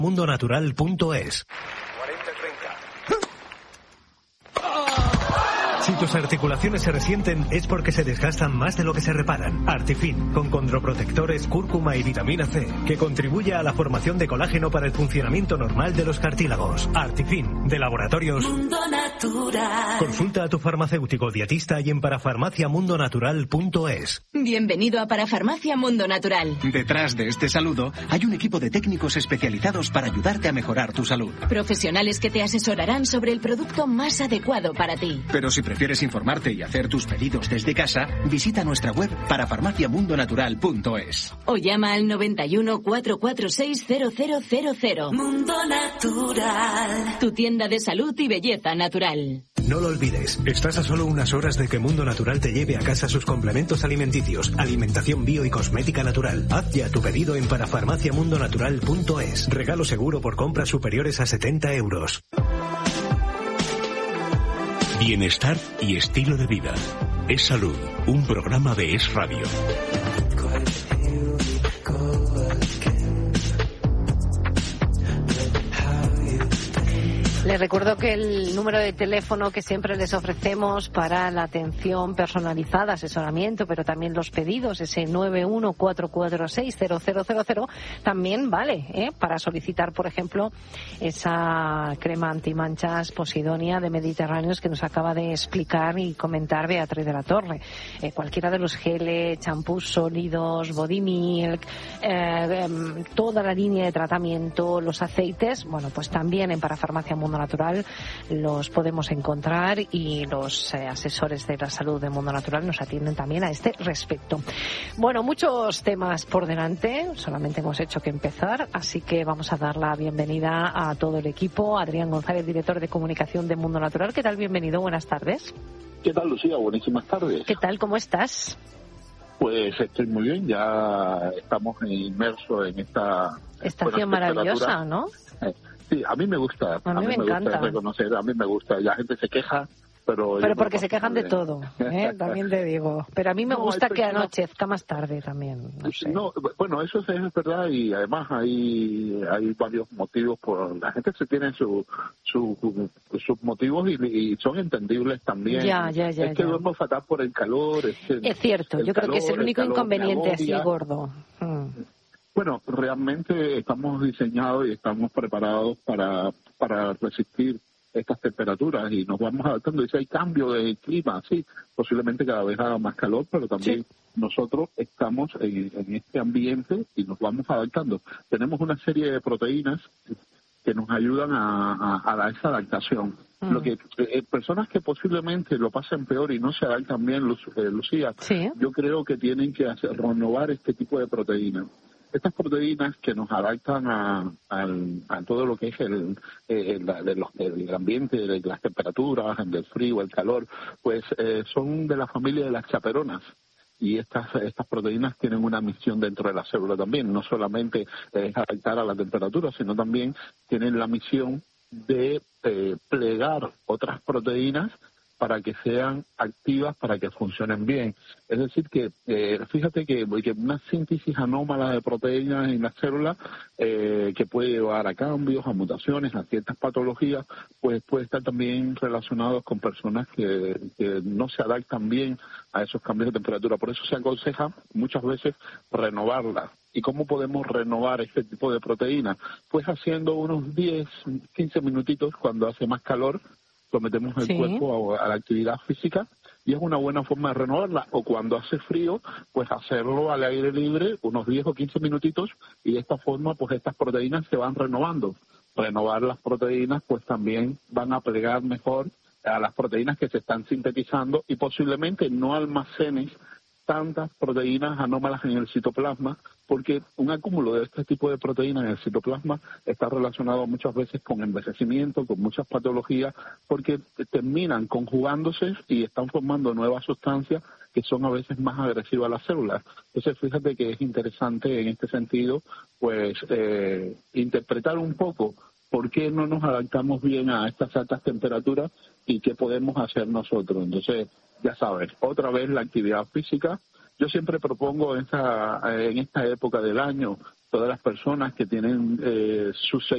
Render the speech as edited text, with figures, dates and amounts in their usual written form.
mundonatural.es. Si tus articulaciones se resienten es porque se desgastan más de lo que se reparan. Artifin, con condroprotectores, cúrcuma y vitamina C, que contribuye a la formación de colágeno para el funcionamiento normal de los cartílagos. Artifin, de Laboratorios Mundo Natural. Consulta a tu farmacéutico dietista y en parafarmaciamundonatural.es. Bienvenido a Parafarmacia Mundo Natural. Detrás de este saludo hay un equipo de técnicos especializados para ayudarte a mejorar tu salud. Profesionales que te asesorarán sobre el producto más adecuado para ti. Pero si prefieres informarte y hacer tus pedidos desde casa, visita nuestra web parafarmaciamundonatural.es. O llama al 91 446 0000. Mundo Natural. Tu tienda de salud y belleza natural. No lo olvides, estás a solo unas horas de que Mundo Natural te lleve a casa sus complementos alimenticios, alimentación bio y cosmética natural. Haz ya tu pedido en parafarmaciamundonatural.es. Regalo seguro por compras superiores a 70 euros. Bienestar y estilo de vida. Es Salud, un programa de Es Radio. Les recuerdo que el número de teléfono que siempre les ofrecemos para la atención personalizada, asesoramiento, pero también los pedidos, ese 914460000, también vale para solicitar, por ejemplo, esa crema antimanchas Posidonia de Mediterráneos que nos acaba de explicar y comentar Beatriz de la Torre. Cualquiera de los geles, champús sólidos, body milk, toda la línea de tratamiento, los aceites, bueno, pues también en Parafarmacia Mundo Natural los podemos encontrar y los asesores de la salud de Mundo Natural nos atienden también a este respecto. Bueno, muchos temas por delante, solamente hemos hecho que empezar, así que vamos a dar la bienvenida a todo el equipo. Adrián González, director de comunicación de Mundo Natural. ¿Qué tal? Bienvenido, buenas tardes. ¿Qué tal, Lucía? Buenísimas tardes. ¿Qué tal? ¿Cómo estás? Pues estoy muy bien, ya estamos inmersos en esta estación maravillosa, ¿no? Sí, a mí me gusta. A mí me encanta. Gusta reconocer, a mí me gusta. La gente se queja, pero porque se quejan de todo, también te digo. Pero a mí me gusta que anochezca más tarde también. No sé. No, bueno, eso es verdad y además hay varios motivos. La gente se tiene sus motivos y son entendibles también. Es que duermo fatal por el calor. Es cierto, yo creo que es el único inconveniente así gordo. Bueno, realmente estamos diseñados y estamos preparados para resistir estas temperaturas y nos vamos adaptando. Y si hay cambio de clima, sí, posiblemente cada vez haga más calor, pero también nosotros estamos en este ambiente y nos vamos adaptando. Tenemos una serie de proteínas que nos ayudan a esa adaptación. Lo que personas que posiblemente lo pasen peor y no se adaptan bien, Lucía, yo creo que tienen que renovar este tipo de proteínas. Estas proteínas que nos adaptan a todo lo que es el ambiente, de las temperaturas, del frío, el calor, pues son de la familia de las chaperonas. Y estas proteínas tienen una misión dentro de la célula también. No solamente es adaptar a la temperatura, sino también tienen la misión de plegar otras proteínas para que sean activas, para que funcionen bien. Es decir, que fíjate que una síntesis anómala de proteínas en la célula que puede llevar a cambios, a mutaciones, a ciertas patologías, pues puede estar también relacionado con personas que no se adaptan bien a esos cambios de temperatura. Por eso se aconseja muchas veces renovarlas. ¿Y cómo podemos renovar este tipo de proteínas? Pues haciendo unos 10, 15 minutitos cuando hace más calor, sometemos el cuerpo a la actividad física y es una buena forma de renovarla. O cuando hace frío, pues hacerlo al aire libre unos 10 o 15 minutitos y de esta forma pues estas proteínas se van renovando. Renovar las proteínas pues también van a plegar mejor a las proteínas que se están sintetizando y posiblemente no almacenes tantas proteínas anómalas en el citoplasma, porque un acúmulo de este tipo de proteínas en el citoplasma está relacionado muchas veces con envejecimiento, con muchas patologías, porque terminan conjugándose y están formando nuevas sustancias que son a veces más agresivas a las células. Entonces, fíjate que es interesante en este sentido, pues, interpretar un poco por qué no nos adaptamos bien a estas altas temperaturas y qué podemos hacer nosotros. Entonces, ya sabes, otra vez la actividad física. Yo siempre propongo en esta época del año todas las personas que tienen sus